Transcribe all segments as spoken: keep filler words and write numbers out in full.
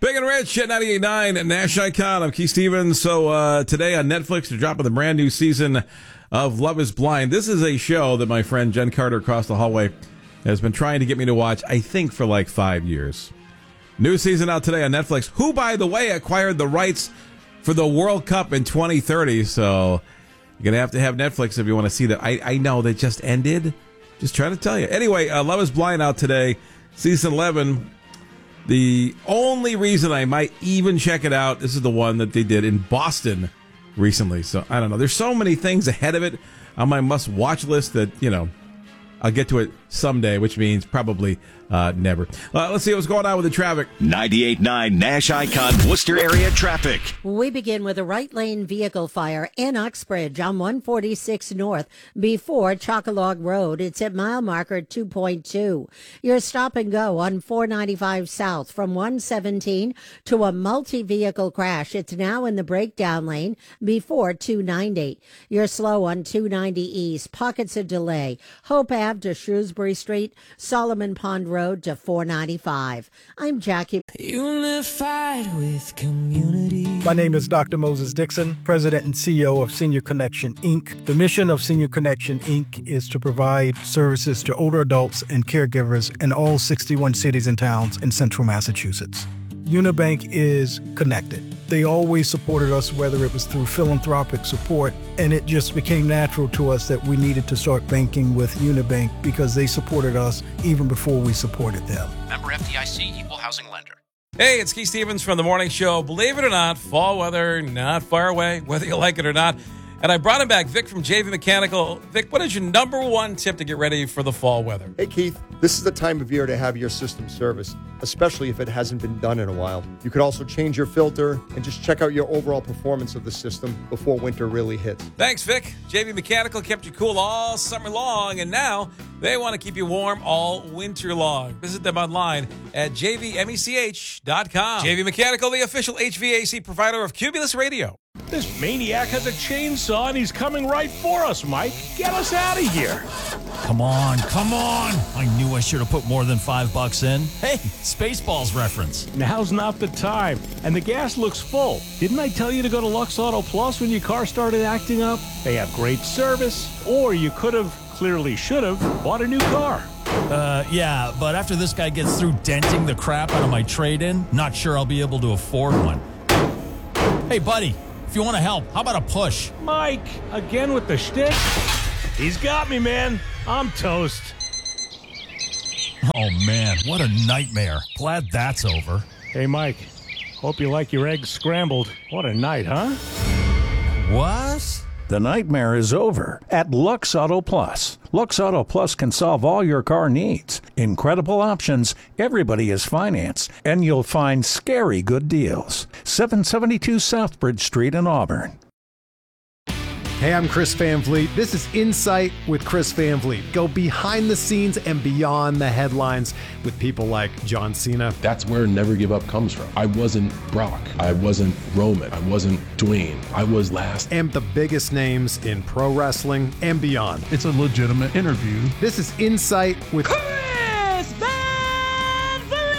Big and Rich at ninety-eight point nine Nash Icon. I'm Keith Stevens. So uh, today on Netflix, they're dropping the brand new season of Love is Blind. This is a show that my friend Jen Carter across the hallway has been trying to get me to watch, I think, for like five years. New season out today on Netflix, who, by the way, acquired the rights for the World Cup in twenty thirty. So you're going to have to have Netflix if you want to see that. I, I know that just ended. Just trying to tell you. Anyway, uh, Love is Blind out today, season eleven. The only reason I might even check it out, this is the one that they did in Boston recently. So, I don't know. There's so many things ahead of it on my must-watch list that, you know, I'll get to it someday, which means probably uh, never. Uh, let's see what's going on with the traffic. ninety-eight point nine Nash Icon Worcester area traffic. We begin with a right lane vehicle fire in Uxbridge on one forty-six North before Chocolog Road. It's at mile marker two point two. Your stop and go on four ninety-five South from one seventeen to a multi-vehicle crash. It's now in the breakdown lane before two ninety. You're slow on two ninety East. Pockets of delay. Hope Ave to Shrewsbury Street, Solomon Pond Road to four ninety-five. I'm Jackie. Unified with community. My name is Doctor Moses Dixon, President and C E O of Senior Connection, Incorporated. The mission of Senior Connection, Incorporated is to provide services to older adults and caregivers in all sixty-one cities and towns in central Massachusetts. Unibank is connected. They always supported us, whether it was through philanthropic support, and it just became natural to us that we needed to start banking with Unibank because they supported us even before we supported them. Member F D I C, Equal Housing Lender. Hey, it's Keith Stevens from The Morning Show. Believe it or not, fall weather not far away, whether you like it or not. And I brought him back, Vic from J V Mechanical. Vic, what is your number one tip to get ready for the fall weather? Hey, Keith, this is the time of year to have your system serviced, especially if it hasn't been done in a while. You could also change your filter and just check out your overall performance of the system before winter really hits. Thanks, Vic. J V Mechanical kept you cool all summer long, and now they want to keep you warm all winter long. Visit them online at j v mech dot com. J V Mechanical, the official H V A C provider of Cumulus Radio. This maniac has a chainsaw and he's coming right for us, Mike. Get us out of here. Come on, come on. I knew I should have put more than five bucks in. Hey, Spaceballs reference. Now's not the time. And the gas looks full. Didn't I tell you to go to Lux Auto Plus when your car started acting up? They have great service. Or you could have, clearly should have, bought a new car. Uh, yeah, but after this guy gets through denting the crap out of my trade-in, not sure I'll be able to afford one. Hey, buddy. If you want to help, how about a push? Mike, again with the shtick? He's got me, man. I'm toast. Oh, man, what a nightmare. Glad that's over. Hey, Mike, hope you like your eggs scrambled. What a night, huh? What? The nightmare is over at Lux Auto Plus. Lux Auto Plus can solve all your car needs. Incredible options, everybody is financed, and you'll find scary good deals. seven seventy-two Southbridge Street in Auburn. Hey, I'm Chris Van Vliet. This is Insight with Chris Van Vliet. Go behind the scenes and beyond the headlines with people like John Cena. That's where Never Give Up comes from. I wasn't Brock. I wasn't Roman. I wasn't Dwayne. I was last. And the biggest names in pro wrestling and beyond. It's a legitimate interview. This is Insight with Chris Van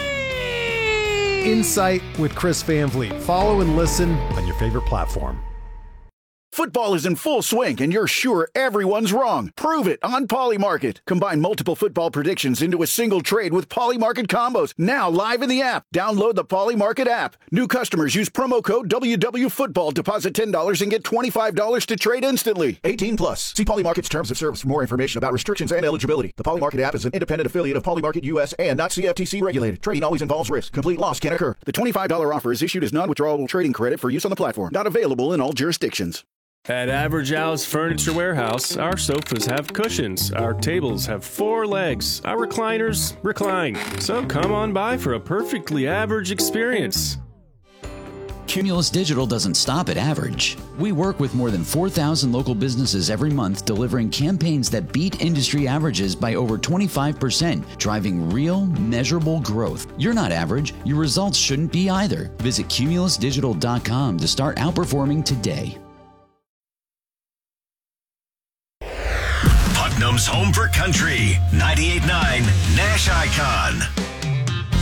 Vliet! Insight with Chris Van Vliet. Follow and listen on your favorite platform. Football is in full swing, and you're sure everyone's wrong. Prove it on Polymarket. Combine multiple football predictions into a single trade with Polymarket combos. Now live in the app. Download the Polymarket app. New customers use promo code W W Football. Deposit ten dollars and get twenty-five dollars to trade instantly. eighteen plus. See Polymarket's terms of service for more information about restrictions and eligibility. The Polymarket app is an independent affiliate of Polymarket U S and not C F T C regulated. Trading always involves risk. Complete loss can occur. The twenty-five dollars offer is issued as non-withdrawable trading credit for use on the platform. Not available in all jurisdictions. At Average Al's Furniture Warehouse, our sofas have cushions, our tables have four legs, our recliners recline. So come on by for a perfectly average experience. Cumulus Digital doesn't stop at average. We work with more than four thousand local businesses every month, delivering campaigns that beat industry averages by over twenty-five percent, driving real, measurable growth. You're not average. Your results shouldn't be either. Visit cumulus digital dot com to start outperforming today. Putnam's home for country. ninety-eight point nine Nash Icon.